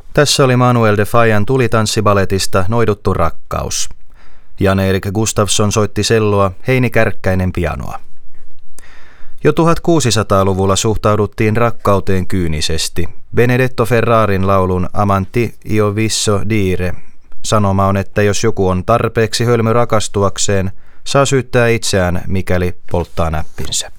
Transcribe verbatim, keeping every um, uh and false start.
Tässä oli Manuel de Fajan tulitanssibaletista Noiduttu rakkaus. Jan-Erik Gustafsson soitti selloa, Heini Kärkkäinen pianoa. Jo tuhatkuusisataaluvulla suhtauduttiin rakkauteen kyynisesti. Benedetto Ferrarin laulun Amanti io visso dire sanoma on, että jos joku on tarpeeksi hölmö rakastuakseen, saa syyttää itseään, mikäli polttaa näppinsä.